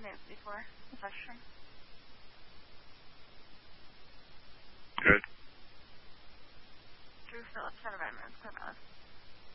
afternoons before the question. Good. Drew Phillips, 7 minutes, Clubhouse.